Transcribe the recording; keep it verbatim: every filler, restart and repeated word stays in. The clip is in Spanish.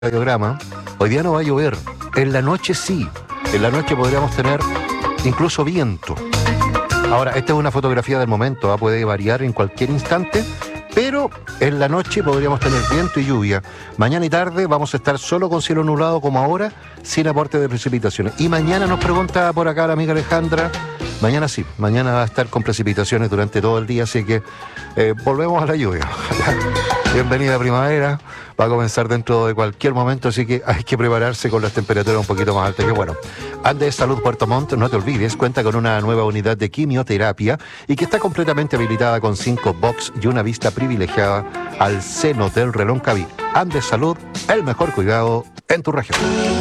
radiograma, hoy día no va a llover. En la noche sí. En la noche podríamos tener incluso viento. Ahora, esta es una fotografía del momento, ¿eh? Puede variar en cualquier instante, pero en la noche podríamos tener viento y lluvia. Mañana y tarde vamos a estar solo con cielo nublado como ahora, sin aporte de precipitaciones. Y mañana nos pregunta por acá la amiga Alejandra, mañana sí, mañana va a estar con precipitaciones durante todo el día, así que eh, volvemos a la lluvia. Bienvenida primavera, va a comenzar dentro de cualquier momento, así que hay que prepararse con las temperaturas un poquito más altas. Que bueno, Andes Salud Puerto Montt, no te olvides, cuenta con una nueva unidad de quimioterapia y que está completamente habilitada con cinco box y una vista privilegiada al seno del Reloncaví. Andes Salud, el mejor cuidado en tu región.